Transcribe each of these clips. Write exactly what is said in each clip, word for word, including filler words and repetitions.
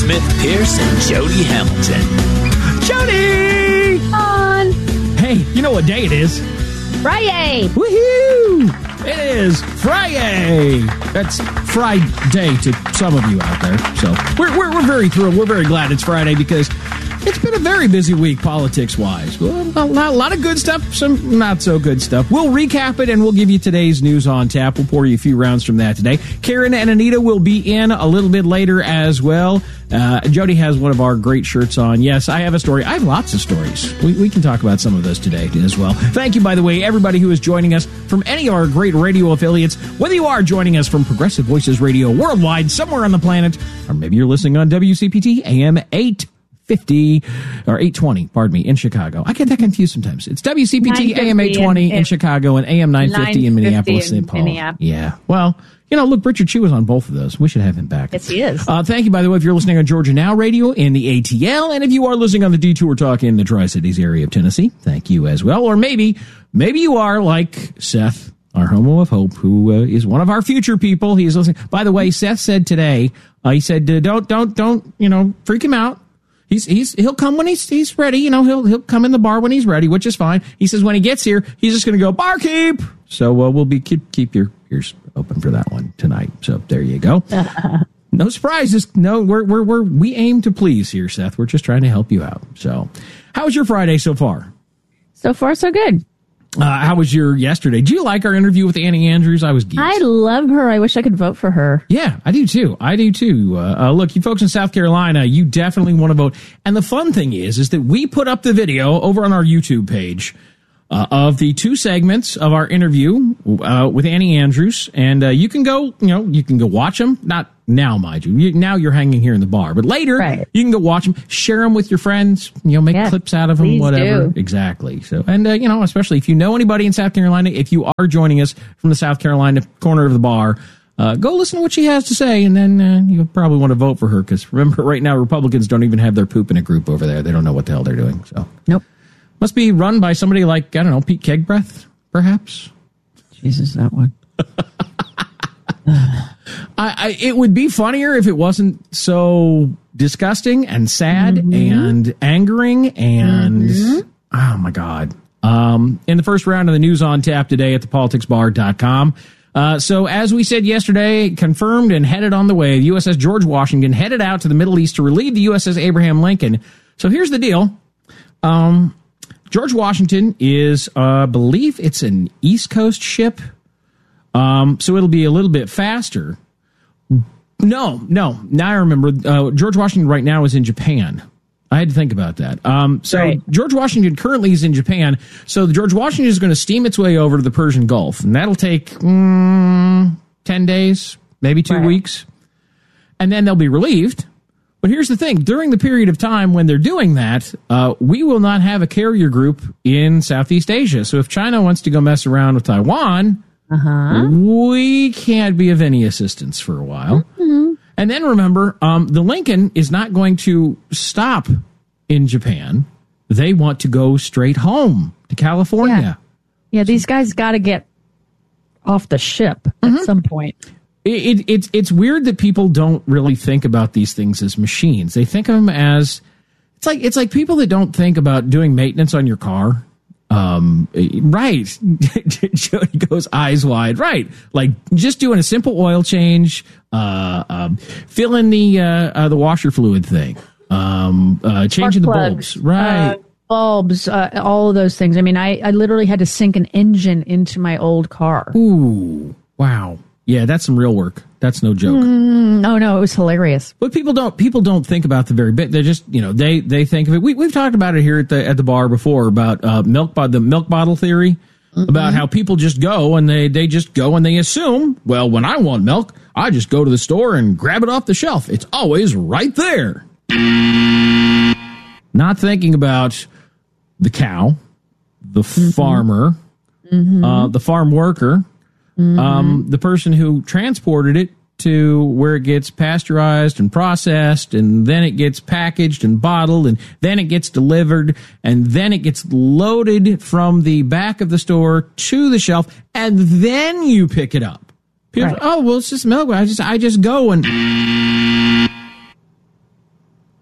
Smith Pierce and Jody Hamilton. Jody! On. Hey, you know what day it is? Friday. Woohoo! It is Friday. That's Friday to some of you out there. So we're, we're, we're very thrilled. We're very glad it's Friday because it's been a very busy week politics-wise. Well, a lot, a lot of good stuff, some not so good stuff. We'll recap it and we'll give you today's news on tap. We'll pour you a few rounds from that today. Karen and Anita will be in a little bit later as well. Uh, Jody has one of our great shirts on. Yes, I have a story. I have lots of stories. We, we can talk about some of those today as well. Thank you, by the way, everybody who is joining us from any of our great radio affiliates, whether you are joining us from Progressive Voices Radio worldwide, somewhere on the planet, or maybe you're listening on W C P T A M eight fifty or eight twenty, pardon me, in Chicago. I get that confused sometimes. It's W C P T A M eight twenty in, in Chicago and A M nine fifty in Minneapolis, Saint Paul. Yeah. Well, you know, look, Richard Chu is on both of those. We should have him back. Yes, he is. Uh, thank you, by the way, if you're listening on Georgia Now Radio in the A T L, and if you are listening on the Detour Talk in the Tri-Cities area of Tennessee, thank you as well. Or maybe, maybe you are like Seth, our homo of hope, who uh, is one of our future people. He is listening. By the way, Seth said today, uh, he said, uh, don't, don't, don't, you know, freak him out. He's he's he'll come when he's he's ready. You know, he'll he'll come in the bar when he's ready, which is fine. He says when he gets here, he's just going to go barkeep. So uh, we'll be keep keep your ears open for that one tonight. So there you go. No surprises. No, we're we're we're we aim to please here, Seth. We're just trying to help you out. So, how was your Friday so far? So far, so good. Uh, how was your yesterday? Do you like our interview with Annie Andrews? I was geeked. I love her. I wish I could vote for her. Yeah, I do too. I do too. Uh, uh, look, you folks in South Carolina, you definitely want to vote. And the fun thing is, is that we put up the video over on our YouTube page uh, of the two segments of our interview uh, with Annie Andrews, and uh, you can go, you know, you can go watch them. Not now, mind you. you. Now you're hanging here in the bar, but later right. you can go watch them, share them with your friends. You know, make yeah, clips out of them, whatever. Do. Exactly. So, and uh, you know, especially if you know anybody in South Carolina, if you are joining us from the South Carolina corner of the bar, uh, go listen to what she has to say, and then uh, you'll probably want to vote for her because remember, right now Republicans don't even have their poop in a group over there. They don't know what the hell they're doing. So, nope. Must be run by somebody like, I don't know, Pete Kegbreath, perhaps? Jesus, that one. I, I, it would be funnier if it wasn't so disgusting and sad mm-hmm. and angering and, mm-hmm. oh, my God. Um, in the first round of the news on tap today at the politics bar dot com. Uh, so, as we said yesterday, confirmed and headed on the way, the U S S George Washington headed out to the Middle East to relieve the U S S Abraham Lincoln. So, here's the deal. Um... George Washington is, uh, I believe it's an East Coast ship, um, so it'll be a little bit faster. No, no, now I remember. Uh, George Washington right now is in Japan. I had to think about that. Um, so right. George Washington currently is in Japan, so the George Washington is going to steam its way over to the Persian Gulf, and that'll take mm, ten days, maybe two right. weeks, and then they'll be relieved. But here's the thing. During the period of time when they're doing that, uh, we will not have a carrier group in Southeast Asia. So if China wants to go mess around with Taiwan, uh-huh. we can't be of any assistance for a while. Mm-hmm. And then remember, um, the Lincoln is not going to stop in Japan. They want to go straight home to California. Yeah, yeah these guys got to get off the ship mm-hmm. at some point. It, it, it's it's weird that people don't really think about these things as machines. They think of them as it's like it's like people that don't think about doing maintenance on your car. Um, right? Jody goes eyes wide. Right, like just doing a simple oil change, uh, um, fill in the uh, uh, the washer fluid thing, um, uh, changing the bulbs. Right. Uh, bulbs, uh, all of those things. I mean, I, I literally had to sink an engine into my old car. Ooh, wow. Yeah, that's some real work. That's no joke. Mm, no, no, it was hilarious. But people don't people don't think about the very bit. They just you know they they think of it. We we've talked about it here at the at the bar before about uh, milk the milk bottle theory mm-hmm. about how people just go and they they just go and they assume well when I want milk I just go to the store and grab it off the shelf. It's always right there. Not thinking about the cow, the mm-hmm. farmer, mm-hmm. Uh, the farm worker. Mm-hmm. Um, the person who transported it to where it gets pasteurized and processed, and then it gets packaged and bottled, and then it gets delivered, and then it gets loaded from the back of the store to the shelf, and then you pick it up. People, right. Oh, well, it's just milk. I just, I just go and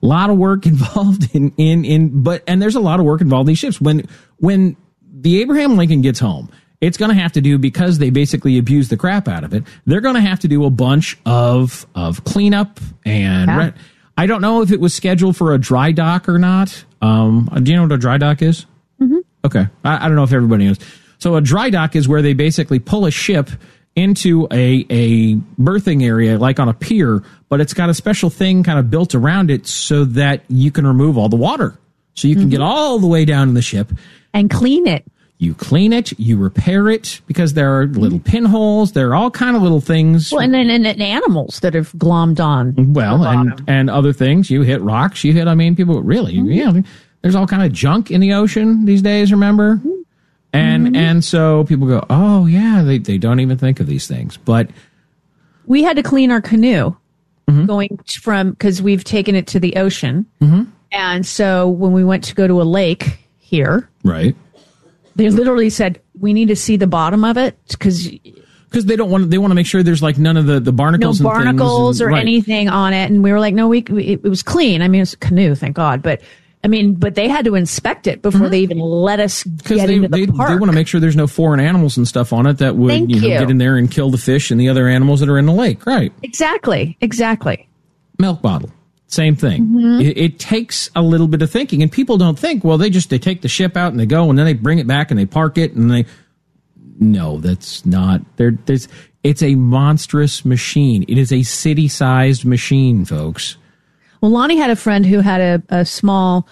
A lot of work involved in, in, in, but, and there's a lot of work involved in these ships. When, when the Abraham Lincoln gets home, it's going to have to do, because they basically abuse the crap out of it, they're going to have to do a bunch of, of cleanup and, Yeah. re- I don't know if it was scheduled for a dry dock or not. Um, do you know what a dry dock is? Mm-hmm. Okay. I, I don't know if everybody knows. So a dry dock is where they basically pull a ship into a, a berthing area, like on a pier, but it's got a special thing kind of built around it so that you can remove all the water. So you can mm-hmm. get all the way down to the ship. And clean it. You clean it, you repair it, because there are little pinholes, there are all kind of little things. Well, and then and, and animals that have glommed on. Well, and, and other things. You hit rocks, you hit, I mean, people really, mm-hmm. yeah, there's all kind of junk in the ocean these days, remember? Mm-hmm. And mm-hmm. and so people go, oh, yeah, they, they don't even think of these things. But we had to clean our canoe mm-hmm. going from, because we've taken it to the ocean. Mm-hmm. And so when we went to go to a lake here, right, they literally said, we need to see the bottom of it, because because they don't want they want to make sure there's like none of the, the barnacles, no and barnacles and, or right. anything on it. And we were like, no, we, we it was clean. I mean, it's a canoe, thank God. But I mean, but they had to inspect it before mm-hmm. they even let us get they, into the they, park. They want to make sure there's no foreign animals and stuff on it that would Thank you know you. get in there and kill the fish and the other animals that are in the lake. Right. Exactly. Exactly. Milk bottle. Same thing. Mm-hmm. It, it takes a little bit of thinking, and people don't think, well, they just, they take the ship out and they go and then they bring it back and they park it and they, no, that's not, there, there's, it's a monstrous machine. It is a city-sized machine, folks. Well, Lonnie had a friend who had a, a small,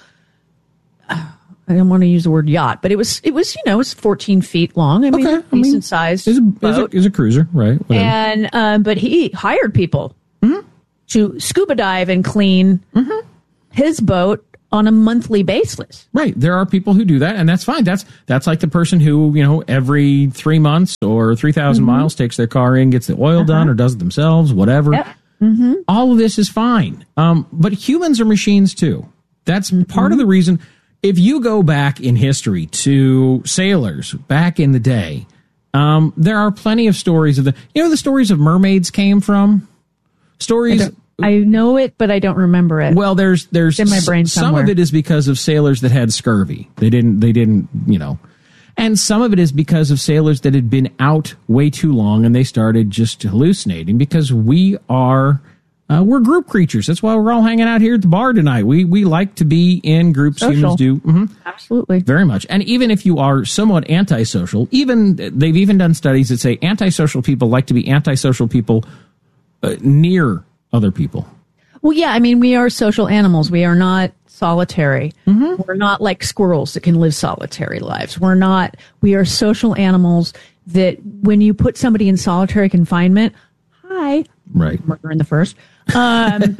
I don't want to use the word yacht, but it was, it was, you know, it was fourteen feet long. I mean, okay. decent I mean, sized is a, boat. Is a, is a cruiser, right? Whatever. And, um, but he hired people mm-hmm. to scuba dive and clean mm-hmm. his boat on a monthly basis. Right. There are people who do that, and that's fine. That's that's like the person who, you know, every three months or three thousand mm-hmm. miles takes their car in, gets the oil uh-huh. done, or does it themselves, whatever. Yep. Mm-hmm. All of this is fine. Um, but humans are machines too. That's mm-hmm. part of the reason. If you go back in history to sailors back in the day, um, there are plenty of stories of the, you know, the stories of mermaids came from? Stories. I, I know it, but I don't remember it. Well, there's, there's it's in my brain some somewhere. of it is because of sailors that had scurvy. They didn't, they didn't, you know, and some of it is because of sailors that had been out way too long and they started just hallucinating, because we are, Uh, we're group creatures. That's why we're all hanging out here at the bar tonight. We we like to be in groups. Social. Humans do. Mm-hmm. Absolutely. Very much. And even if you are somewhat antisocial, even they've even done studies that say antisocial people like to be antisocial people uh, near other people. Well, yeah. I mean, we are social animals. We are not solitary. Mm-hmm. We're not like squirrels that can live solitary lives. We're not. We are social animals that when you put somebody in solitary confinement, hi. Right. Murder in the first. Um,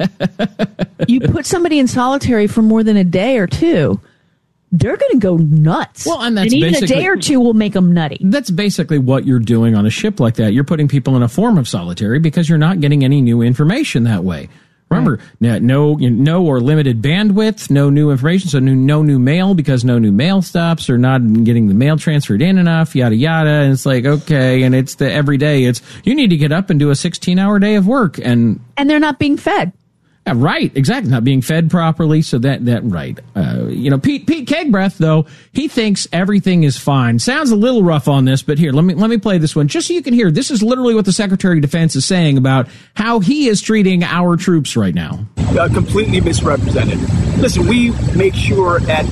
you put somebody in solitary for more than a day or two, they're going to go nuts. Well, and that's and even a basically, day or two will make them nutty. That's basically what you're doing on a ship like that. You're putting people in a form of solitary because you're not getting any new information that way. Remember, right. no, no or limited bandwidth, no new information, so no, no new mail because no new mail stops or not getting the mail transferred in enough, yada, yada. And it's like, okay, and it's the every day. It's, you need to get up and do a sixteen-hour day of work. And and they're not being fed. Yeah, right, exactly. Not being fed properly. So that, that, right. Uh, you know, Pete, Pete Kegbreath, though, he thinks everything is fine. Sounds a little rough on this, but here, let me, let me play this one just so you can hear. This is literally what the Secretary of Defense is saying about how he is treating our troops right now. Uh, completely misrepresented. Listen, we make sure that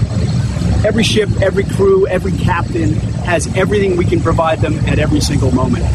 every ship, every crew, every captain has everything we can provide them at every single moment.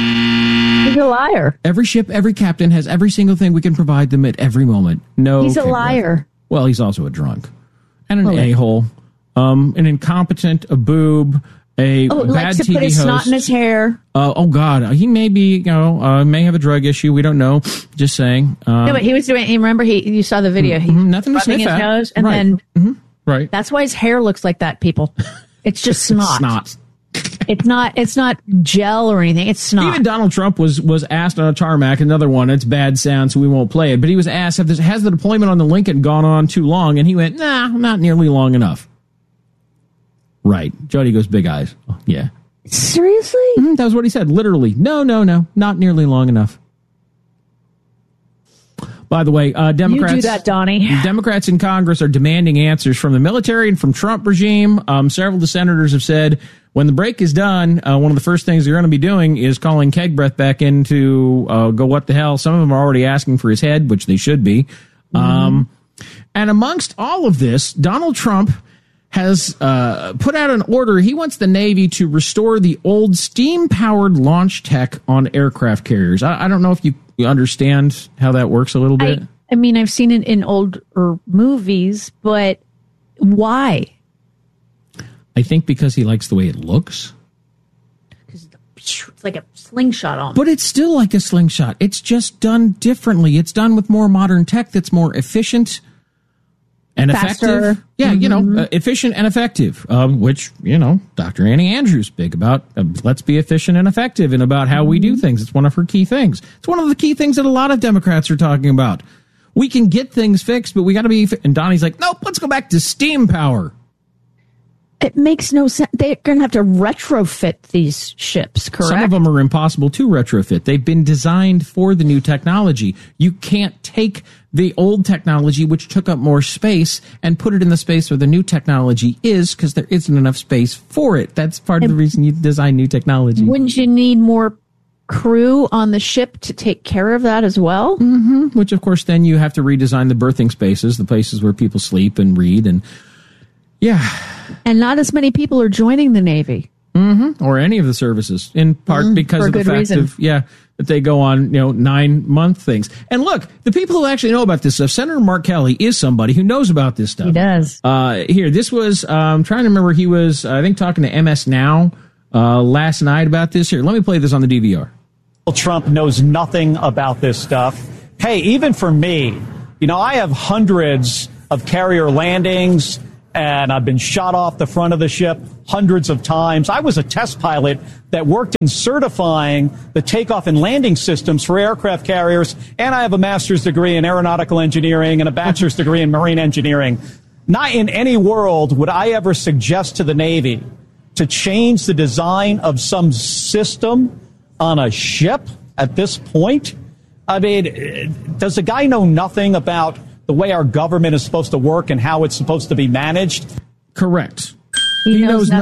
He's a liar. Every ship, every captain has every single thing we can provide them at every moment. No, he's a liar. Well, he's also a drunk and an well, a-hole, um, an incompetent, a boob, a oh, bad likes to T V put his host. snot in his hair. Uh, oh God, he may be, you know, uh, may have a drug issue. We don't know. Just saying. Um, no, but he was doing. Remember, he you saw the video. He mm-hmm, nothing to rubbing sniff his at. nose, and right. then mm-hmm. right. That's why his hair looks like that. People, it's just snot. Snot. It's not. It's not gel or anything. It's snot. Even Donald Trump was was asked on a tarmac. Another one. It's bad sound, so we won't play it. But he was asked, "Have this, has the deployment on the Lincoln gone on too long?" And he went, "Nah, not nearly long enough." Right. Jody goes, big eyes. Oh, yeah. Seriously? Mm-hmm, that was what he said. Literally. No, no, no. Not nearly long enough. By the way, uh, Democrats. You do that, Donnie. Democrats in Congress are demanding answers from the military and from Trump regime. Um, several of the senators have said when the break is done, uh, one of the first things they're going to be doing is calling Keg Breath back in to uh, go what the hell. Some of them are already asking for his head, which they should be. Mm-hmm. Um, and amongst all of this, Donald Trump has uh, put out an order. He wants the Navy to restore the old steam-powered launch tech on aircraft carriers. I, I don't know if you, you understand how that works a little bit. I, I mean, I've seen it in older movies, but why? I think because he likes the way it looks. Because it's like a slingshot on. But it's still like a slingshot. It's just done differently. It's done with more modern tech that's more efficient and Faster. effective. Yeah, mm-hmm. you know, uh, efficient and effective, um, which, you know, Doctor Annie Andrews big about. Uh, let's be efficient and effective and about how mm-hmm. we do things. It's one of her key things. It's one of the key things that a lot of Democrats are talking about. We can get things fixed, but we got to be. And Donnie's like, nope, let's go back to steam power. It makes no sense. They're going to have to retrofit these ships, correct? Some of them are impossible to retrofit. They've been designed for the new technology. You can't take the old technology, which took up more space, and put it in the space where the new technology is, because there isn't enough space for it. That's part of the reason you design new technology. Wouldn't you need more crew on the ship to take care of that as well? Mm-hmm. Which, of course, then you have to redesign the berthing spaces, the places where people sleep and read, and yeah. And not as many people are joining the Navy. Mm-hmm. Or any of the services, in part mm, because of the fact reason. of, yeah, that they go on, you know, nine-month things. And look, the people who actually know about this stuff, Senator Mark Kelly is somebody who knows about this stuff. He does. Uh, here, this was, uh, I'm trying to remember, he was, I think, talking to M S Now uh, last night about this. Here, let me play this on the D V R. Trump knows nothing about this stuff. Hey, even for me, you know, I have hundreds of carrier landings, and I've been shot off the front of the ship hundreds of times. I was a test pilot that worked in certifying the takeoff and landing systems for aircraft carriers, and I have a master's degree in aeronautical engineering and a bachelor's degree in marine engineering. Not in any world would I ever suggest to the Navy to change the design of some system on a ship at this point. I mean, does the guy know nothing about the way our government is supposed to work and how it's supposed to be managed? Correct. He, he knows, knows